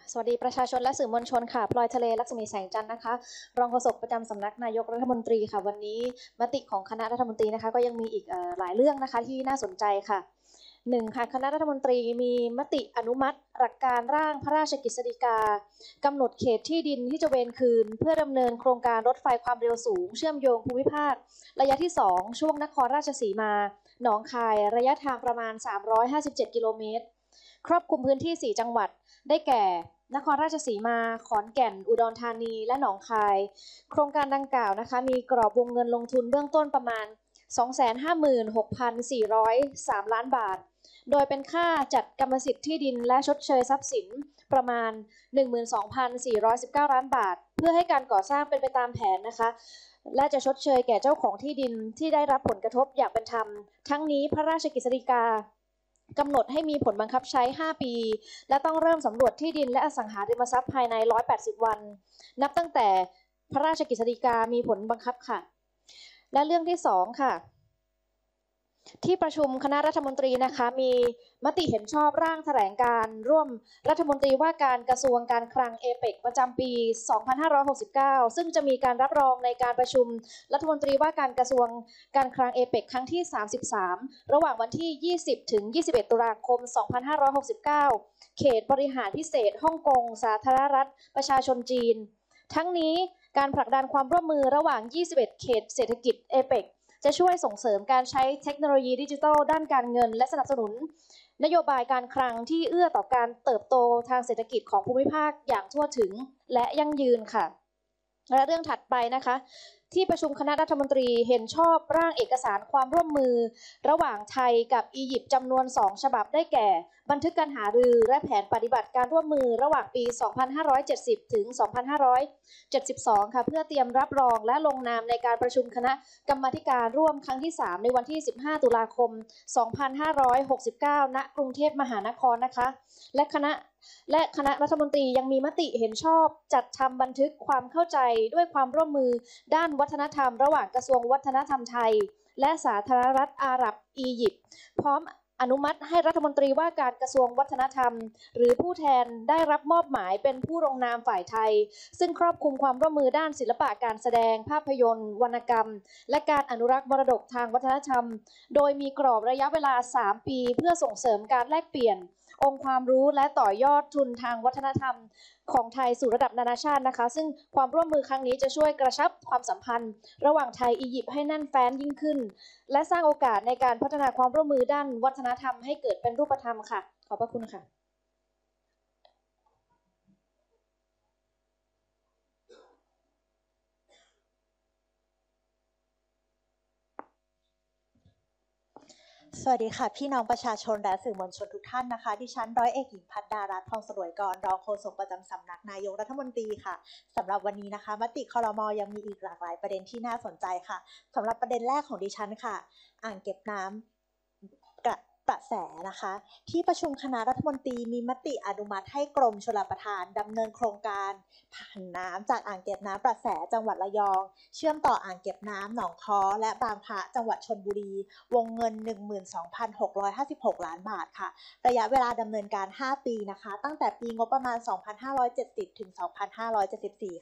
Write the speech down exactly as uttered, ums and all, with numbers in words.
สวัสดีประชาชนและสื่อมวลชนค่ะพลอยทะเลลักษมีแสงจันทร์นะคะรองโฆษกประจำสำนักนายกรัฐมนตรีค่ะวันนี้มติของคณะรัฐมนตรีนะคะก็ยังมีอีกหลายเรื่องนะคะที่น่าสนใจค่ะหนึ่งค่ะคณะรัฐมนตรีมีมติอนุมัติหลักการร่างพระราชกฤษฎีกากำหนดเขตที่ดินที่จะเวนคืนเพื่อดำเนินโครงการรถไฟความเร็วสูงเชื่อมโยงภูมิภาคระยะที่สองช่วงนครราชสีมาหนองคายระยะทางประมาณสามร้อยห้าสิบเจ็ดกิโลเมตรครอบคลุมพื้นที่สี่จังหวัดได้แก่นครราชสีมาขอนแก่นอุดรธานีและหนองคายโครงการดังกล่าวนะคะมีกรอบวงเงินลงทุนเบื้องต้นประมาณ สองแสนห้าหมื่นหกพันสี่ร้อยสาม ล้านบาทโดยเป็นค่าจัดกรรมสิทธิ์ที่ดินและชดเชยทรัพย์สินประมาณ หนึ่งหมื่นสองพันสี่ร้อยสิบเก้า ล้านบาทเพื่อให้การก่อสร้างเป็นไปตามแผนนะคะและจะชดเชยแก่เจ้าของที่ดินที่ได้รับผลกระทบอย่างเป็นธรรมทั้งนี้พระราชกฤษฎีกากำหนดให้มีผลบังคับใช้ห้าปีและต้องเริ่มสำรวจที่ดินและอสังหาริมทรัพย์ภายในหนึ่งร้อยแปดสิบวันนับตั้งแต่พระราชกฤษฎีกามีผลบังคับค่ะและเรื่องที่สองค่ะที่ประชุมคณะรัฐมนตรีนะคะมีมติเห็นชอบร่างแถลงการร่วมรัฐมนตรีว่าการกระทรวงการคลังเอเปกประจำปี สองพันห้าร้อยหกสิบเก้า ซึ่งจะมีการรับรองในการประชุมรัฐมนตรีว่าการกระทรวงการคลังเอเปกครั้งที่สามสิบสามระหว่างวันที่ยี่สิบถึงยี่สิบเอ็ดตุลาคมสองพันห้าร้อยหกสิบเก้าเขตบริหารพิเศษฮ่องกงสาธารณรัฐประชาชนจีนทั้งนี้การผลักดันความร่วมมือระหว่างยี่สิบเอ็ดเขตเศรษฐกิจเอเปกจะช่วยส่งเสริมการใช้เทคโนโลยีดิจิทัลด้านการเงินและสนับสนุนนโยบายการคลังที่เอื้อต่อการเติบโตทางเศรษฐกิจของภูมิภาคอย่างทั่วถึงและยั่งยืนค่ะและเรื่องถัดไปนะคะที่ประชุมคณะรัฐมนตรีเห็นชอบร่างเอกสารความร่วมมือระหว่างไทยกับอียิปต์จำนวนสองฉบับได้แก่บันทึกการหารือและแผนปฏิบัติการร่วมมือระหว่างปี สองพันห้าร้อยเจ็ดสิบ ถึง สองพันห้าร้อยเจ็ดสิบสอง ค่ะเพื่อเตรียมรับรองและลงนามในการประชุมคณะกรรมาธิการร่วมครั้งที่สามในวันที่สิบห้าตุลาคม สองพันห้าร้อยหกสิบเก้า ณ กรุงเทพมหานครนะคะและคณะและคณะรัฐมนตรียังมีมติเห็นชอบจัดทำบันทึกความเข้าใจด้วยความร่วมมือด้านวัฒนธรรมระหว่างกระทรวงวัฒนธรรมไทยและสาธารณรัฐอาหรับอียิปต์พร้อมอนุมัติให้รัฐมนตรีว่าการกระทรวงวัฒนธรรมหรือผู้แทนได้รับมอบหมายเป็นผู้ลงนามฝ่ายไทยซึ่งครอบคลุมความร่วมมือด้านศิลปะการแสดงภาพยนตร์วรรณกรรมและการอนุรักษ์มรดกทางวัฒนธรรมโดยมีกรอบระยะเวลาสามปีเพื่อส่งเสริมการแลกเปลี่ยนองค์ความรู้และต่อยอดทุนทางวัฒนธรรมของไทยสู่ระดับนานาชาตินะคะซึ่งความร่วมมือครั้งนี้จะช่วยกระชับความสัมพันธ์ระหว่างไทยอียิปต์ให้แน่นแฟ้นยิ่งขึ้นและสร้างโอกาสในการพัฒนาความร่วมมือด้านวัฒนธรรมให้เกิดเป็นรูปธรรมค่ะขอบพระคุณค่ะสวัสดีค่ะพี่น้องประชาชนและสื่อมวลชนทุกท่านนะคะดิฉันร้อยเอกหญิงพัฒดารัตน์ทองสลวยกรรองโฆษกประจำสำนักนายกรัฐมนตรีค่ะสำหรับวันนี้นะคะมติครม.ยังมีอีกหลากหลายประเด็นที่น่าสนใจค่ะสำหรับประเด็นแรกของดิฉันค่ะอ่างเก็บน้ำกระประแสนะคะที่ประชุมคณะรัฐมนตรีมีมติอนุมัติให้กรมชลประทานดำเนินโครงการผ่านน้ำจากอ่างเก็บน้ำประแสจังหวัดระยองเชื่อมต่ออ่างเก็บน้ำหนองค้อและบางพระจังหวัดชลบุรีวงเงิน หนึ่งหมื่นสองพันหกร้อยห้าสิบหก ล้านบาทค่ะระยะเวลาดำเนินการห้าปีนะคะตั้งแต่ปีงบประมาณ สองพันห้าร้อยเจ็ดสิบ ถึง สองพันห้าร้อยเจ็ดสิบสี่